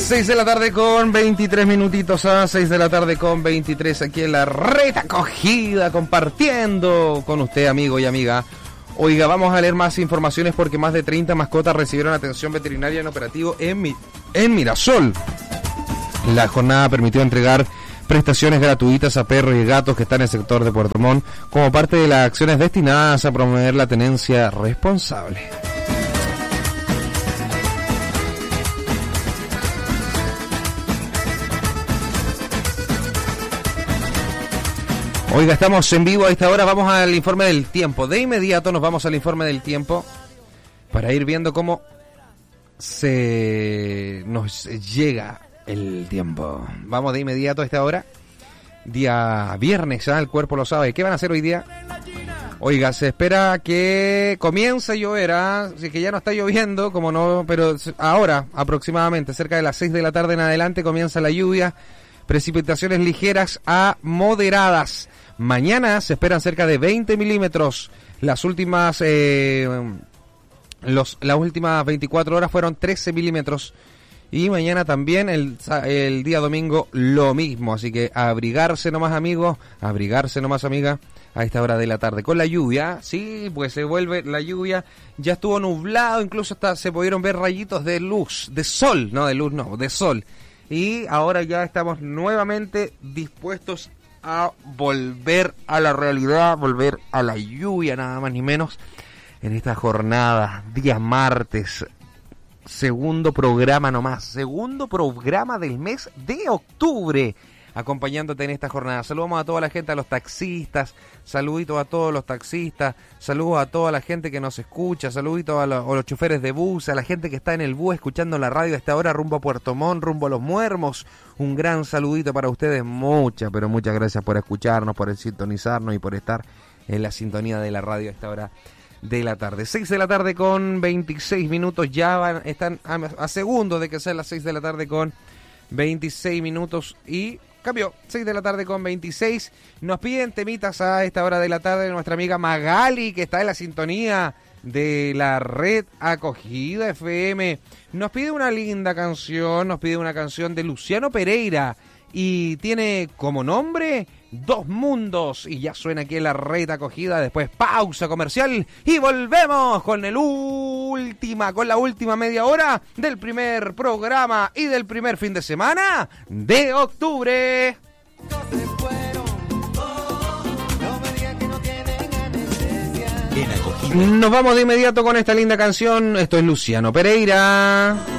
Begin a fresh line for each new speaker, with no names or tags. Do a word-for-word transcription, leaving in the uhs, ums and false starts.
seis de la tarde con veintitrés minutitos a seis de la tarde con veintitrés aquí en la Red Acogida, compartiendo con usted, amigo y amiga. Oiga, vamos a leer más informaciones porque más de treinta mascotas recibieron atención veterinaria en operativo en, Mi- en Mirasol. La jornada permitió entregar prestaciones gratuitas a perros y gatos que están en el sector de Puerto Montt como parte de las acciones destinadas a promover la tenencia responsable. Oiga, estamos en vivo a esta hora, vamos al informe del tiempo. De inmediato nos vamos al informe del tiempo para ir viendo cómo se nos llega el tiempo. Vamos de inmediato a esta hora, día viernes, ¿eh? El cuerpo lo sabe. ¿Qué van a hacer hoy día? Oiga, se espera que comience a llover, ¿eh? Así que ya no está lloviendo, como no, pero ahora aproximadamente, cerca de las seis de la tarde en adelante, comienza la lluvia. Precipitaciones ligeras a moderadas. Mañana se esperan cerca de veinte milímetros. Las últimas eh, los, las últimas veinticuatro horas fueron trece milímetros. Y mañana también, el, el día domingo, lo mismo. Así que a abrigarse nomás, amigos. A abrigarse nomás, amiga, a esta hora de la tarde. Con la lluvia, sí, pues se vuelve la lluvia. Ya estuvo nublado, incluso hasta se pudieron ver rayitos de luz, de sol. No, de luz no, de sol. Y ahora ya estamos nuevamente dispuestos a volver a la realidad, volver a la lluvia, nada más ni menos, en esta jornada, día martes, segundo programa nomás, segundo programa del mes de octubre, acompañándote en esta jornada. Saludamos a toda la gente, a los taxistas, saluditos a todos los taxistas, saludos a toda la gente que nos escucha, saluditos a los, a los choferes de bus, a la gente que está en el bus escuchando la radio a esta hora rumbo a Puerto Montt, rumbo a Los Muermos. Un gran saludito para ustedes, muchas, pero muchas gracias por escucharnos, por sintonizarnos y por estar en la sintonía de la radio a esta hora de la tarde. seis de la tarde con veintiséis minutos, ya van, están a, a segundos de que sean las seis de la tarde con veintiséis minutos y cambió, seis de la tarde con veintiséis. Nos piden temitas a esta hora de la tarde nuestra amiga Magali, que está en la sintonía de la Red Acogida F M. Nos pide una linda canción, nos pide una canción de Luciano Pereira y tiene como nombre Dos Mundos. Y ya suena aquí en la Red Acogida. Después pausa comercial y volvemos con el última, con la última media hora del primer programa y del primer fin de semana de octubre. Nos vamos de inmediato con esta linda canción. Esto es Luciano Pereira.